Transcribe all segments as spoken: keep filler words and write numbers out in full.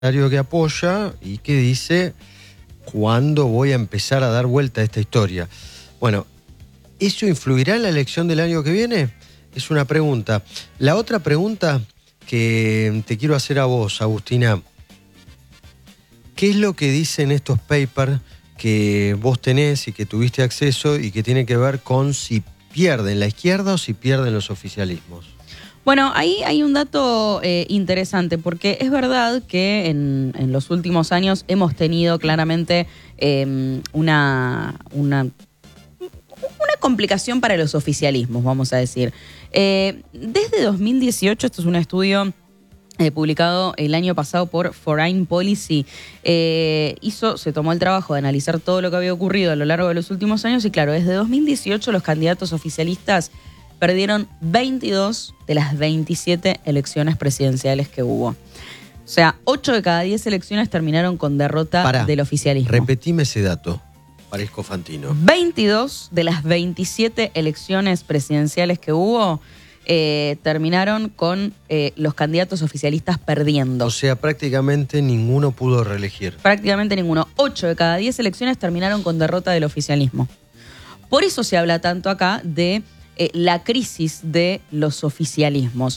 que apoya y que dice ¿cuándo voy a empezar a dar vuelta a esta historia? Bueno, ¿eso influirá en la elección del año que viene? Es una pregunta. La otra pregunta que te quiero hacer a vos, Agustina, ¿qué es lo que dicen estos papers que vos tenés y que tuviste acceso y que tiene que ver con si pierden la izquierda o si pierden los oficialismos? Bueno, ahí hay un dato eh, interesante, porque es verdad que en, en los últimos años hemos tenido claramente eh, una, una, una complicación para los oficialismos, vamos a decir. Eh, desde dos mil dieciocho, esto es un estudio eh, publicado el año pasado por Foreign Policy, eh, hizo, se tomó el trabajo de analizar todo lo que había ocurrido a lo largo de los últimos años y claro, desde dos mil dieciocho los candidatos oficialistas perdieron veintidós de las veintisiete elecciones presidenciales que hubo. O sea, ocho de cada diez elecciones terminaron con derrota Pará, del oficialismo. Repetime ese dato, parezco Fantino. veintidós de las veintisiete elecciones presidenciales que hubo eh, terminaron con eh, los candidatos oficialistas perdiendo. O sea, prácticamente ninguno pudo reelegir. Prácticamente ninguno. ocho de cada diez elecciones terminaron con derrota del oficialismo. Por eso se habla tanto acá de Eh, la crisis de los oficialismos.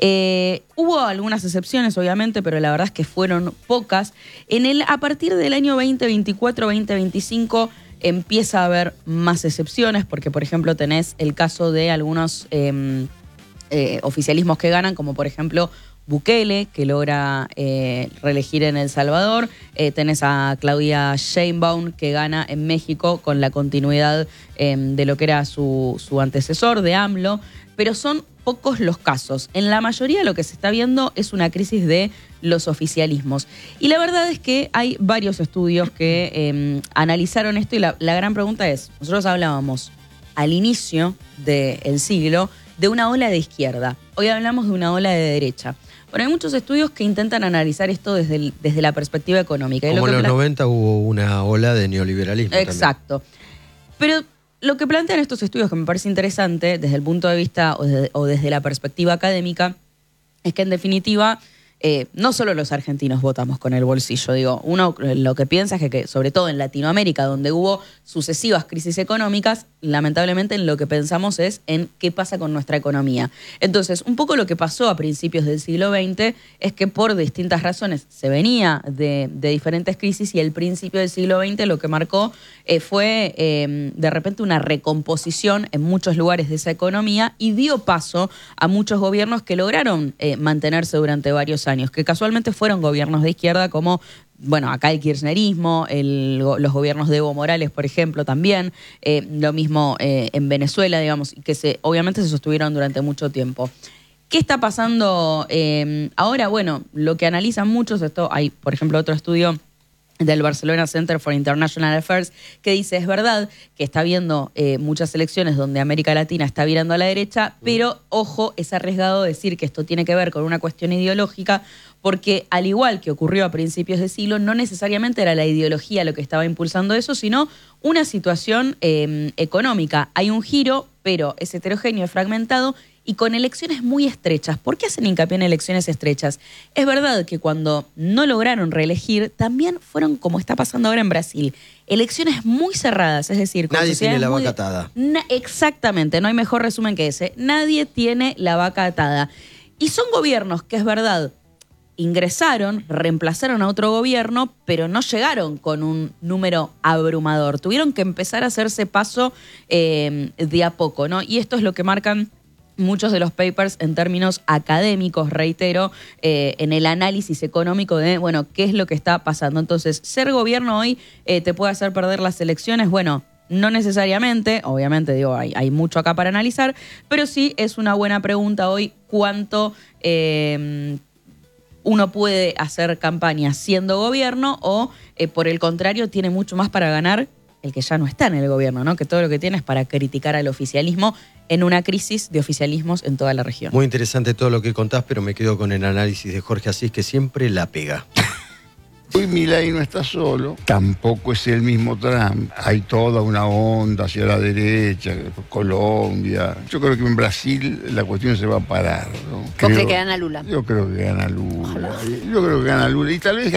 Eh, hubo algunas excepciones, obviamente, pero la verdad es que fueron pocas. En el, a partir del año veinte veinticuatro, veinte veinticinco empieza a haber más excepciones, porque, por ejemplo, tenés el caso de algunos eh, eh, oficialismos que ganan, como por ejemplo Bukele, que logra eh, reelegir en El Salvador. Eh, tenés a Claudia Sheinbaum, que gana en México con la continuidad eh, de lo que era su, su antecesor, de AMLO. Pero son pocos los casos. En la mayoría lo que se está viendo es una crisis de los oficialismos. Y la verdad es que hay varios estudios que eh, analizaron esto y la, la gran pregunta es, nosotros hablábamos al inicio del siglo de una ola de izquierda. Hoy hablamos de una ola de derecha. Bueno, hay muchos estudios que intentan analizar esto desde, el, desde la perspectiva económica. Como en en los noventa hubo una ola de neoliberalismo. Exacto. También. Pero lo que plantean estos estudios, que me parece interesante desde el punto de vista o, de, o desde la perspectiva académica, es que en definitiva eh, no solo los argentinos votamos con el bolsillo. Digo, uno lo que piensa es que, que sobre todo en Latinoamérica, donde hubo sucesivas crisis económicas, lamentablemente en lo que pensamos es en qué pasa con nuestra economía. Entonces, un poco lo que pasó a principios del siglo veinte es que por distintas razones se venía de, de diferentes crisis y el principio del siglo veinte lo que marcó eh, fue eh, de repente una recomposición en muchos lugares de esa economía y dio paso a muchos gobiernos que lograron eh, mantenerse durante varios años, que casualmente fueron gobiernos de izquierda como, bueno, acá el kirchnerismo, el, los gobiernos de Evo Morales, por ejemplo, también, eh, lo mismo eh, en Venezuela, digamos, que se, obviamente se sostuvieron durante mucho tiempo. ¿Qué está pasando eh, ahora? Bueno, lo que analizan muchos, esto hay, por ejemplo, otro estudio del Barcelona Center for International Affairs, que dice, es verdad que está habiendo eh, muchas elecciones donde América Latina está virando a la derecha, pero, ojo, es arriesgado decir que esto tiene que ver con una cuestión ideológica, porque al igual que ocurrió a principios de siglo, no necesariamente era la ideología lo que estaba impulsando eso, sino una situación eh, económica. Hay un giro, pero es heterogéneo, es fragmentado, y con elecciones muy estrechas. ¿Por qué hacen hincapié en elecciones estrechas? Es verdad que cuando no lograron reelegir, también fueron, como está pasando ahora en Brasil, elecciones muy cerradas, es decir... Nadie tiene la muy... vaca atada. Na... Exactamente, no hay mejor resumen que ese. Nadie tiene la vaca atada. Y son gobiernos que, es verdad, ingresaron, reemplazaron a otro gobierno, pero no llegaron con un número abrumador. Tuvieron que empezar a hacerse paso eh, de a poco, ¿no? Y esto es lo que marcan muchos de los papers en términos académicos, reitero, eh, en el análisis económico de, bueno, qué es lo que está pasando. Entonces, ¿ser gobierno hoy eh, te puede hacer perder las elecciones? Bueno, no necesariamente, obviamente, digo, hay, hay mucho acá para analizar, pero sí es una buena pregunta hoy cuánto eh, uno puede hacer campaña siendo gobierno o, eh, por el contrario, tiene mucho más para ganar el que ya no está en el gobierno, ¿no? Que todo lo que tiene es para criticar al oficialismo en una crisis de oficialismos en toda la región. Muy interesante todo lo que contás, pero me quedo con el análisis de Jorge Asís, que siempre la pega. Hoy Milei no está solo, tampoco es el mismo Trump. Hay toda una onda hacia la derecha, Colombia. Yo creo que en Brasil la cuestión se va a parar, ¿no? ¿Vos Creo, crees que gana Lula? Yo creo que gana Lula. Ojalá. Yo creo que gana Lula. Y tal vez